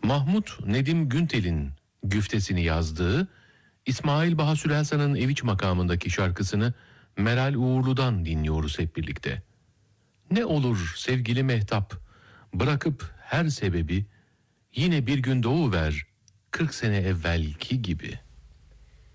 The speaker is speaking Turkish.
Mahmut Nedim Güntel'in güftesini yazdığı İsmail Baha Sürelsan'ın Eviç makamındaki şarkısını Meral Uğurlu'dan dinliyoruz hep birlikte. Ne olur sevgili Mehtap, bırakıp her sebebi, yine bir gün doğuver 40 sene evvelki gibi.